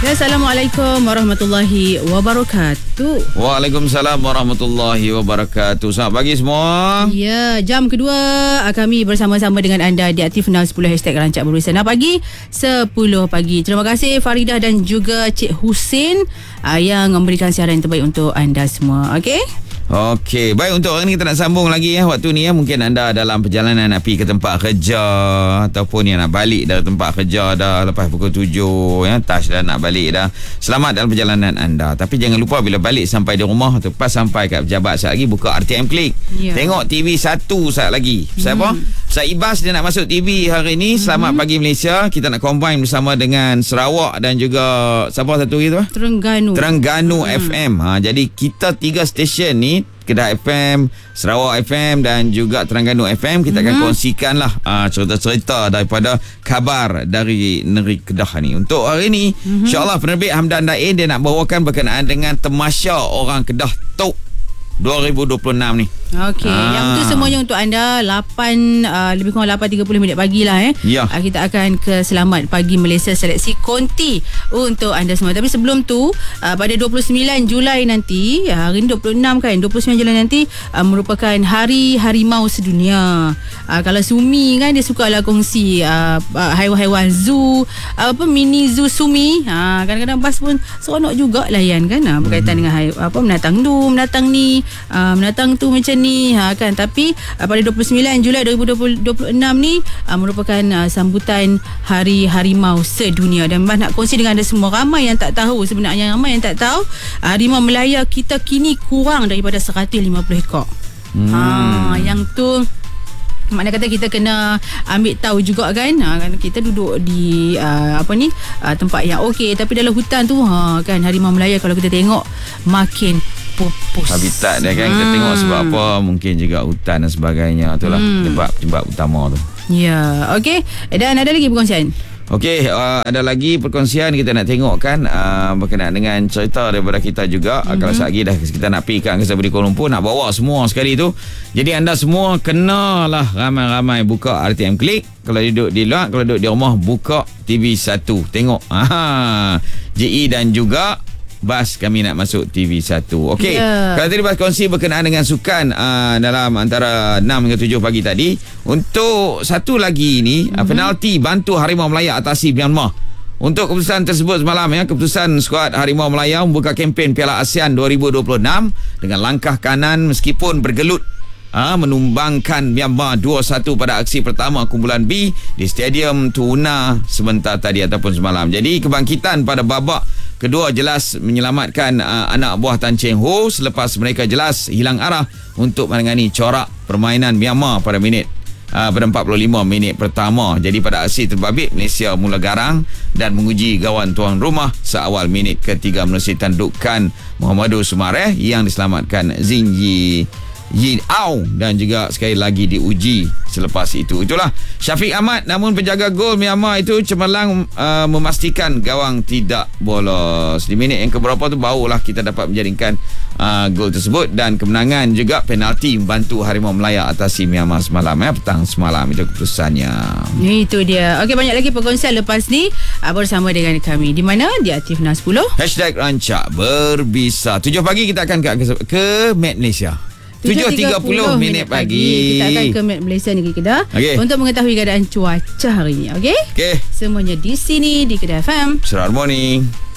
Assalamualaikum warahmatullahi wabarakatuh. Waalaikumsalam warahmatullahi wabarakatuh. Selamat pagi semua. Ya, jam kedua kami bersama-sama dengan anda di Aktif 10 #Rancak Berurusan pagi 10 pagi. Terima kasih Faridah dan juga Cik Husin yang memberikan siaran yang terbaik untuk anda semua. Okey? Okey, baik, untuk hari ni kita nak sambung lagi waktu ni mungkin anda dalam perjalanan nak pergi ke tempat kerja ataupun yang nak balik dari tempat kerja dah lepas pukul 7 touch dah nak balik dah. Selamat dalam perjalanan anda. Tapi jangan lupa bila balik sampai di rumah atau pas sampai kat pejabat sekejap lagi buka RTM Klik. Tengok TV 1 sekejap lagi. Pasal apa? Pasal Ibas dia nak masuk TV hari ni. Selamat pagi Malaysia. Kita nak combine bersama dengan Sarawak dan juga siapa satu lagi tu? Terengganu FM. Jadi kita 3 stesen ni, Kedah FM, Sarawak FM dan juga Terengganu FM. Kita akan kongsikan lah cerita-cerita daripada khabar dari negeri Kedah ni. Untuk hari ni, insyaAllah penerbit Hamdan Dain dia nak bawakan berkenaan dengan Temasya Orang Kedah Tok 2026 ni. Okey, yang tu semuanya untuk anda lebih kurang 8.30 minit pagi lah Ya. Kita akan ke Selamat Pagi Malaysia seleksi konti untuk anda semua. Tapi sebelum tu, pada 29 Julai nanti, hari ni 26 kan, 29 Julai nanti merupakan Hari Harimau Sedunia. Kalau Sumi kan dia suka lah kongsi haiwan-haiwan zoo, mini zoo Sumi. Kadang-kadang bas pun seronok juga layan kan, berkaitan dengan menatang tu, menatang ni, menatang tu macam ni kan. Tapi pada 29 Julai 2026 ni merupakan sambutan Hari Harimau Sedunia. Dan Mbak nak kongsi dengan anda semua, ramai yang tak tahu sebenarnya, harimau Melaya kita kini kurang daripada 150 ekor. Yang tu makna kata kita kena ambil tahu juga kan, kita duduk di tempat yang okey, tapi dalam hutan tu kan, harimau Melaya kalau kita tengok makin pupus habitat dia kan, kita tengok sebab apa, mungkin juga hutan dan sebagainya. Itulah sebab utama tu. Ya, okey. Dan ada lagi perkongsian? Okey, ada lagi perkongsian kita nak tengok kan, berkenaan dengan cerita daripada kita juga. Kalau sekejap lagi dah kita nak pergi ke Angkasa Puri Kuala Lumpur, nak bawa semua sekali tu. Jadi anda semua kenalah ramai-ramai buka RTM Klik. Kalau duduk di luar, kalau duduk di rumah, buka TV 1 tengok. JE dan juga Bas kami nak masuk TV 1. Okey. Kalau tadi Bas kongsi berkenaan dengan sukan dalam antara 6 hingga 7 pagi tadi. Untuk satu lagi ni, penalti bantu Harimau Melaya atasi Myanmar. Untuk keputusan tersebut semalam keputusan skuad Harimau Melaya membuka kempen Piala ASEAN 2026 dengan langkah kanan meskipun bergelut menumbangkan Myanmar 2-1 pada aksi pertama kumpulan B di Stadium Tuna sebentar tadi ataupun semalam. Jadi kebangkitan pada babak kedua jelas menyelamatkan anak buah Tan Cheng Ho selepas mereka jelas hilang arah untuk menangani corak permainan Myanmar pada 45 minit pertama. Jadi pada aksi terbabit, Malaysia mula garang dan menguji gawang tuan rumah seawal minit ketiga menerusi tandukan Muhammadu Sumareh yang diselamatkan Zin Yin Au dan juga sekali lagi diuji selepas itu. Itulah Syafiq Ahmad, namun penjaga gol Myanmar itu cemerlang memastikan gawang tidak bolos. Di minit yang keberapa tu barulah kita dapat menjaringkan gol tersebut, dan kemenangan juga penalti membantu Harimau Melaya atasi Myanmar semalam petang semalam. Itu keputusannya. Itu dia. Okey, banyak lagi perkongsian lepas ni bersama dengan kami di mana di Aktif 10 #Rancak Berbisa. 7 pagi kita akan ke Met Malaysia. 7.30 minit pagi. Kita akan ke Met Malaysia Negeri Kedah untuk mengetahui keadaan cuaca hari ini. Okey? Semuanya di sini di Kedah FM. Selamat morning.